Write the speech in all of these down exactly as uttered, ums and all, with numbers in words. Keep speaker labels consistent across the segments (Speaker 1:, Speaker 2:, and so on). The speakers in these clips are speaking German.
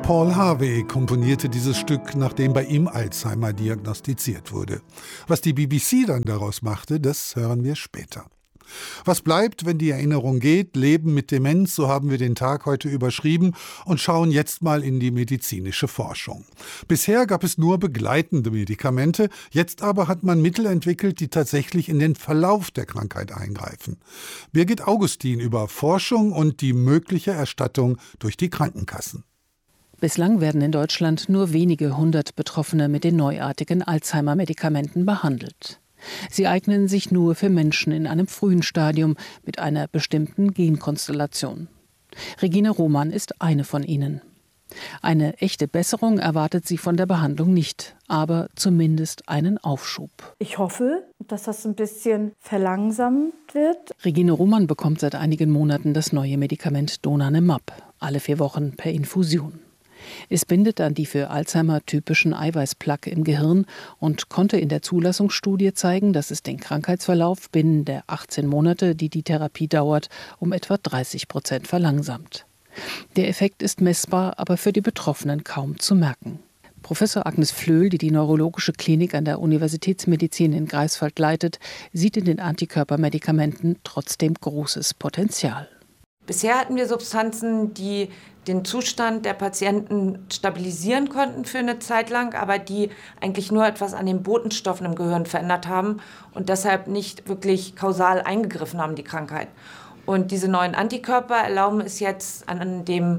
Speaker 1: Paul Harvey komponierte dieses Stück, nachdem bei ihm Alzheimer diagnostiziert wurde. Was die B B C dann daraus machte, das hören wir später. Was bleibt, wenn die Erinnerung geht? Leben mit Demenz, so haben wir den Tag heute überschrieben und schauen jetzt mal in die medizinische Forschung. Bisher gab es nur begleitende Medikamente, jetzt aber hat man Mittel entwickelt, die tatsächlich in den Verlauf der Krankheit eingreifen. Birgit Augustin über Forschung und die mögliche Erstattung durch die Krankenkassen.
Speaker 2: Bislang werden in Deutschland nur wenige hundert Betroffene mit den neuartigen Alzheimer-Medikamenten behandelt. Sie eignen sich nur für Menschen in einem frühen Stadium mit einer bestimmten Genkonstellation. Regine Roman ist eine von ihnen. Eine echte Besserung erwartet sie von der Behandlung nicht, aber zumindest einen Aufschub.
Speaker 3: Ich hoffe, dass das ein bisschen verlangsamt wird.
Speaker 2: Regine Roman bekommt seit einigen Monaten das neue Medikament Donanemab, alle vier Wochen per Infusion. Es bindet an die für Alzheimer typischen Eiweißplaque im Gehirn und konnte in der Zulassungsstudie zeigen, dass es den Krankheitsverlauf binnen der achtzehn Monate, die die Therapie dauert, um etwa dreißig Prozent verlangsamt. Der Effekt ist messbar, aber für die Betroffenen kaum zu merken. Professor Agnes Flöhl, die die neurologische Klinik an der Universitätsmedizin in Greifswald leitet, sieht in den Antikörpermedikamenten trotzdem großes Potenzial.
Speaker 4: Bisher hatten wir Substanzen, die den Zustand der Patienten stabilisieren konnten für eine Zeit lang, aber die eigentlich nur etwas an den Botenstoffen im Gehirn verändert haben und deshalb nicht wirklich kausal eingegriffen haben, die Krankheit. Und diese neuen Antikörper erlauben es jetzt an dem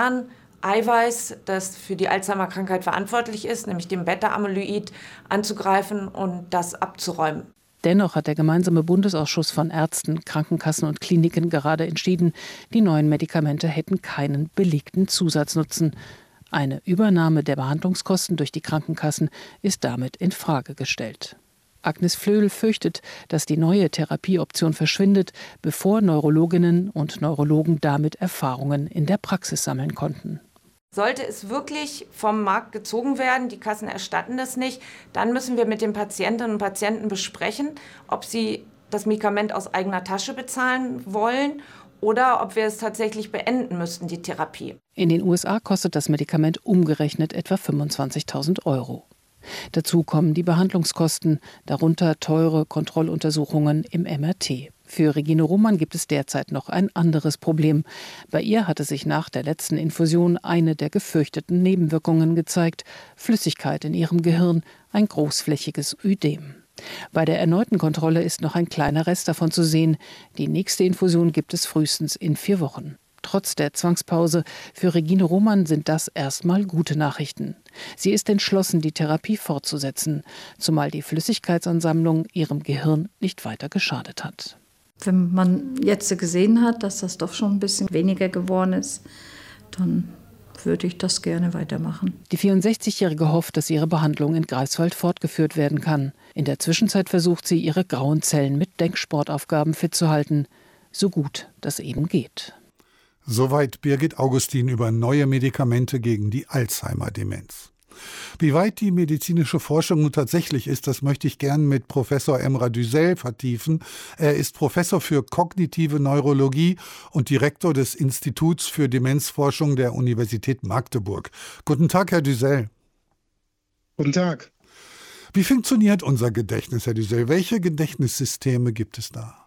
Speaker 4: Kerneiweiß, das für die Alzheimer-Krankheit verantwortlich ist, nämlich dem Beta-Amyloid, anzugreifen und das abzuräumen.
Speaker 2: Dennoch hat der gemeinsame Bundesausschuss von Ärzten, Krankenkassen und Kliniken gerade entschieden, die neuen Medikamente hätten keinen belegten Zusatznutzen. Eine Übernahme der Behandlungskosten durch die Krankenkassen ist damit in Frage gestellt. Agnes Flöhl fürchtet, dass die neue Therapieoption verschwindet, bevor Neurologinnen und Neurologen damit Erfahrungen in der Praxis sammeln konnten.
Speaker 4: Sollte es wirklich vom Markt gezogen werden, die Kassen erstatten das nicht, dann müssen wir mit den Patientinnen und Patienten besprechen, ob sie das Medikament aus eigener Tasche bezahlen wollen oder ob wir es tatsächlich beenden müssten, die Therapie.
Speaker 2: In den U S A kostet das Medikament umgerechnet etwa fünfundzwanzigtausend Euro. Dazu kommen die Behandlungskosten, darunter teure Kontrolluntersuchungen im M R T. Für Regine Roman gibt es derzeit noch ein anderes Problem. Bei ihr hatte sich nach der letzten Infusion eine der gefürchteten Nebenwirkungen gezeigt: Flüssigkeit in ihrem Gehirn, ein großflächiges Ödem. Bei der erneuten Kontrolle ist noch ein kleiner Rest davon zu sehen. Die nächste Infusion gibt es frühestens in vier Wochen. Trotz der Zwangspause für Regine Roman sind das erstmal gute Nachrichten. Sie ist entschlossen, die Therapie fortzusetzen, zumal die Flüssigkeitsansammlung ihrem Gehirn nicht weiter geschadet hat.
Speaker 3: Wenn man jetzt gesehen hat, dass das doch schon ein bisschen weniger geworden ist, dann würde ich das gerne weitermachen.
Speaker 2: Die vierundsechzigjährige hofft, dass ihre Behandlung in Greifswald fortgeführt werden kann. In der Zwischenzeit versucht sie, ihre grauen Zellen mit Denksportaufgaben fit zu halten, so gut das eben geht.
Speaker 1: Soweit Birgit Augustin über neue Medikamente gegen die Alzheimer-Demenz. Wie weit die medizinische Forschung nun tatsächlich ist, das möchte ich gern mit Professor Emrah Düzel vertiefen. Er ist Professor für kognitive Neurologie und Direktor des Instituts für Demenzforschung der Universität Magdeburg. Guten Tag, Herr Düzel.
Speaker 5: Guten Tag.
Speaker 1: Wie funktioniert unser Gedächtnis, Herr Düzel? Welche Gedächtnissysteme gibt es da?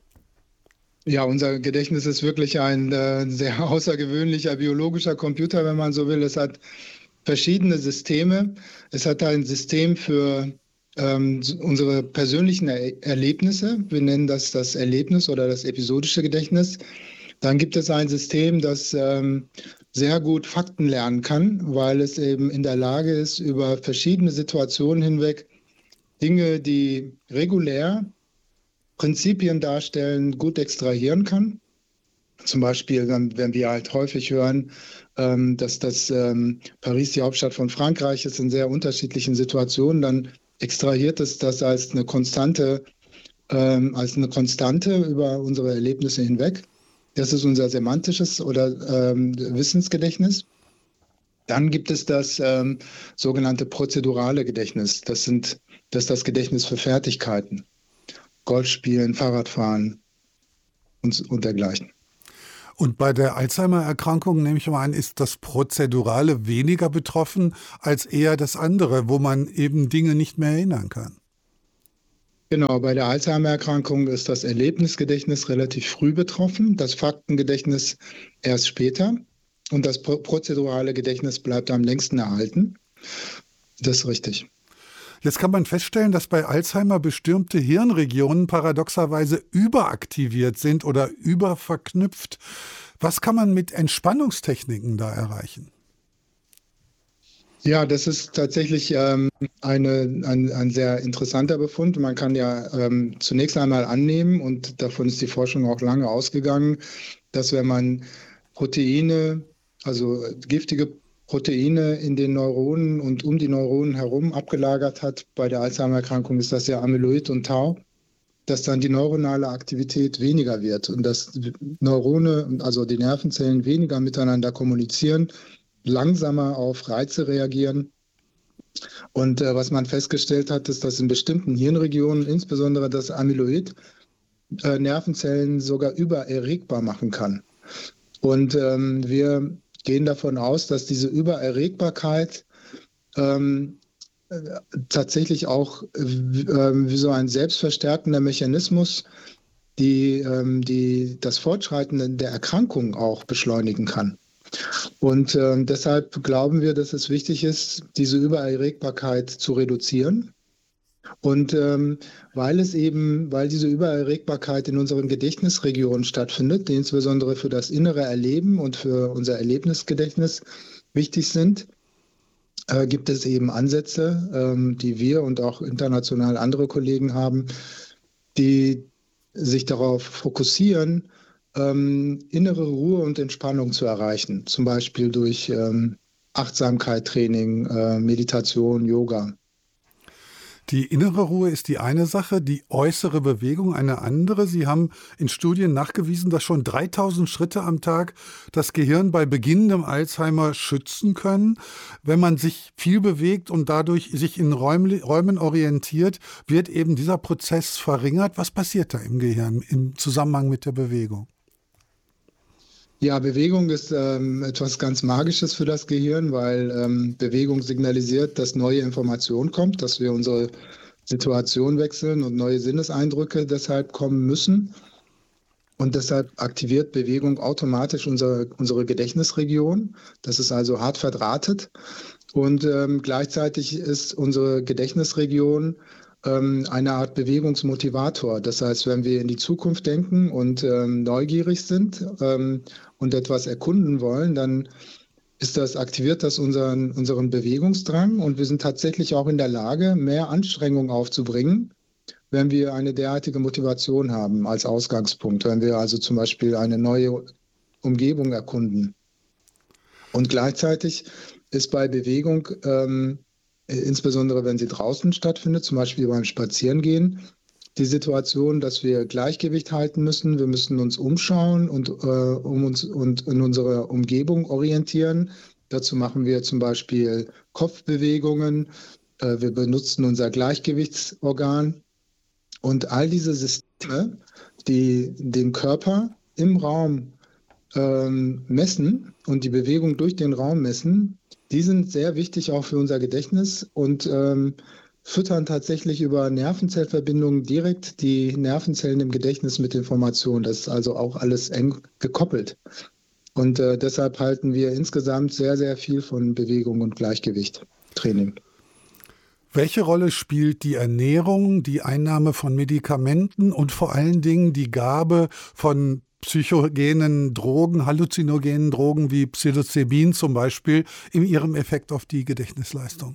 Speaker 5: Ja, unser Gedächtnis ist wirklich ein äh, sehr außergewöhnlicher biologischer Computer, wenn man so will. Es hat verschiedene Systeme. Es hat ein System für ähm, unsere persönlichen er- Erlebnisse. Wir nennen das das Erlebnis oder das episodische Gedächtnis. Dann gibt es ein System, das ähm, sehr gut Fakten lernen kann, weil es eben in der Lage ist, über verschiedene Situationen hinweg Dinge, die regulär Prinzipien darstellen, gut extrahieren kann. Zum Beispiel, wenn wir halt häufig hören, dass das Paris die Hauptstadt von Frankreich ist in sehr unterschiedlichen Situationen, dann extrahiert es das als eine Konstante, als eine Konstante über unsere Erlebnisse hinweg. Das ist unser semantisches oder Wissensgedächtnis. Dann gibt es das sogenannte prozedurale Gedächtnis. Das sind, das ist das Gedächtnis für Fertigkeiten. Golf spielen, Fahrradfahren und, und dergleichen.
Speaker 1: Und bei der Alzheimer-Erkrankung, nehme ich mal an, ist das Prozedurale weniger betroffen als eher das andere, wo man eben Dinge nicht mehr erinnern kann.
Speaker 5: Genau, bei der Alzheimer-Erkrankung ist das Erlebnisgedächtnis relativ früh betroffen, das Faktengedächtnis erst später und das prozedurale Gedächtnis bleibt am längsten erhalten. Das ist richtig.
Speaker 1: Jetzt kann man feststellen, dass bei Alzheimer bestimmte Hirnregionen paradoxerweise überaktiviert sind oder überverknüpft. Was kann man mit Entspannungstechniken da erreichen?
Speaker 5: Ja, das ist tatsächlich ähm, eine, ein, ein sehr interessanter Befund. Man kann ja ähm, zunächst einmal annehmen, und davon ist die Forschung auch lange ausgegangen, dass wenn man Proteine, also giftige Proteine in den Neuronen und um die Neuronen herum abgelagert hat, bei der Alzheimer-Erkrankung ist das ja Amyloid und Tau, dass dann die neuronale Aktivität weniger wird und dass Neurone, also die Nervenzellen, weniger miteinander kommunizieren, langsamer auf Reize reagieren. Und äh, was man festgestellt hat, ist, dass in bestimmten Hirnregionen, insbesondere das Amyloid, äh, Nervenzellen sogar übererregbar machen kann. Und ähm, wir gehen davon aus, dass diese Übererregbarkeit ähm, äh, tatsächlich auch äh, wie so ein selbstverstärkender Mechanismus die, ähm, die das Fortschreiten der Erkrankung auch beschleunigen kann. Und äh, deshalb glauben wir, dass es wichtig ist, diese Übererregbarkeit zu reduzieren. Und ähm, weil es eben, weil diese Übererregbarkeit in unseren Gedächtnisregionen stattfindet, die insbesondere für das innere Erleben und für unser Erlebnisgedächtnis wichtig sind, äh, gibt es eben Ansätze, ähm, die wir und auch international andere Kollegen haben, die sich darauf fokussieren, Ähm, innere Ruhe und Entspannung zu erreichen, zum Beispiel durch ähm, Achtsamkeit-Training, äh, Meditation, Yoga.
Speaker 1: Die innere Ruhe ist die eine Sache, die äußere Bewegung eine andere. Sie haben in Studien nachgewiesen, dass schon dreitausend Schritte am Tag das Gehirn bei beginnendem Alzheimer schützen können. Wenn man sich viel bewegt und dadurch sich in Räumen, Räumen orientiert, wird eben dieser Prozess verringert. Was passiert da im Gehirn im Zusammenhang mit der Bewegung?
Speaker 5: Ja, Bewegung ist ähm, etwas ganz Magisches für das Gehirn, weil ähm, Bewegung signalisiert, dass neue Information kommt, dass wir unsere Situation wechseln und neue Sinneseindrücke deshalb kommen müssen. Und deshalb aktiviert Bewegung automatisch unsere, unsere Gedächtnisregion. Das ist also hart verdrahtet. Und ähm, gleichzeitig ist unsere Gedächtnisregion eine Art Bewegungsmotivator. Das heißt, wenn wir in die Zukunft denken und ähm, neugierig sind ähm, und etwas erkunden wollen, dann ist das, aktiviert das unseren, unseren Bewegungsdrang und wir sind tatsächlich auch in der Lage, mehr Anstrengung aufzubringen, wenn wir eine derartige Motivation haben als Ausgangspunkt, wenn wir also zum Beispiel eine neue Umgebung erkunden. Und gleichzeitig ist bei Bewegung ähm, insbesondere wenn sie draußen stattfindet, zum Beispiel beim Spazierengehen, die Situation, dass wir Gleichgewicht halten müssen. Wir müssen uns umschauen und, äh, um uns, und in unserer Umgebung orientieren. Dazu machen wir zum Beispiel Kopfbewegungen. Äh, wir benutzen unser Gleichgewichtsorgan. Und all diese Systeme, die den Körper im Raum ähm, messen und die Bewegung durch den Raum messen, die sind sehr wichtig auch für unser Gedächtnis und ähm, füttern tatsächlich über Nervenzellverbindungen direkt die Nervenzellen im Gedächtnis mit Informationen. Das ist also auch alles eng gekoppelt. Und äh, deshalb halten wir insgesamt sehr, sehr viel von Bewegung und Gleichgewicht-Training.
Speaker 1: Welche Rolle spielt die Ernährung, die Einnahme von Medikamenten und vor allen Dingen die Gabe von psychogenen Drogen, halluzinogenen Drogen wie Psilocybin zum Beispiel, in ihrem Effekt auf die Gedächtnisleistung?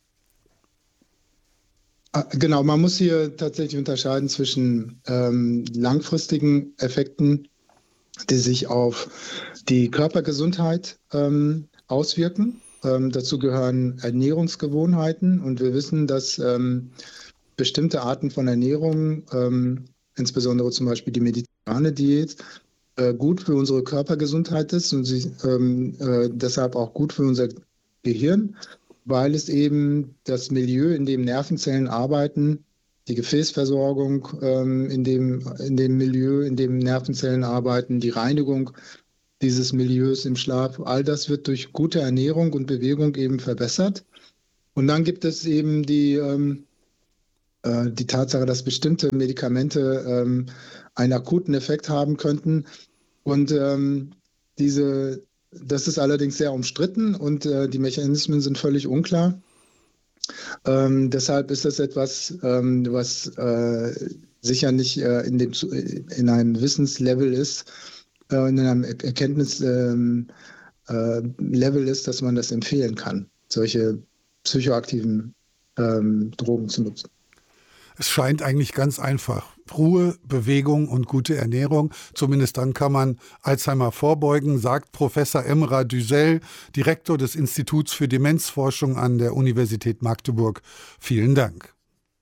Speaker 5: Genau, man muss hier tatsächlich unterscheiden zwischen ähm, langfristigen Effekten, die sich auf die Körpergesundheit ähm, auswirken. Ähm, dazu gehören Ernährungsgewohnheiten und wir wissen, dass ähm, bestimmte Arten von Ernährung, ähm, insbesondere zum Beispiel die mediterrane Diät, äh, gut für unsere Körpergesundheit ist und sie, ähm, äh, deshalb auch gut für unser Gehirn, weil es eben das Milieu, in dem Nervenzellen arbeiten, die Gefäßversorgung ähm, in dem, in dem Milieu, in dem Nervenzellen arbeiten, die Reinigung dieses Milieus im Schlaf. All das wird durch gute Ernährung und Bewegung eben verbessert. Und dann gibt es eben die, ähm, äh, die Tatsache, dass bestimmte Medikamente ähm, einen akuten Effekt haben könnten. Und ähm, diese, das ist allerdings sehr umstritten und äh, die Mechanismen sind völlig unklar. Ähm, deshalb ist das etwas, ähm, was äh, sicher nicht äh, in, dem, in einem Wissenslevel ist, äh, in einem Erkenntnislevel äh, ist, dass man das empfehlen kann, solche psychoaktiven ähm, Drogen zu nutzen.
Speaker 1: Es scheint eigentlich ganz einfach. Ruhe, Bewegung und gute Ernährung. Zumindest dann kann man Alzheimer vorbeugen, sagt Professor Emrah Düzel, Direktor des Instituts für Demenzforschung an der Universität Magdeburg. Vielen Dank.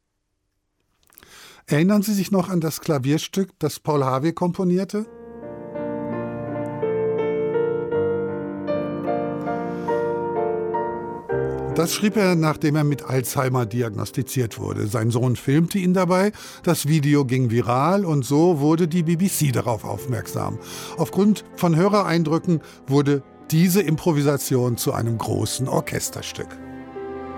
Speaker 1: Erinnern Sie sich noch an das Klavierstück, das Paul Harvey komponierte? Das schrieb er, nachdem er mit Alzheimer diagnostiziert wurde. Sein Sohn filmte ihn dabei, das Video ging viral und so wurde die B B C darauf aufmerksam. Aufgrund von Hörereindrücken wurde diese Improvisation zu einem großen Orchesterstück.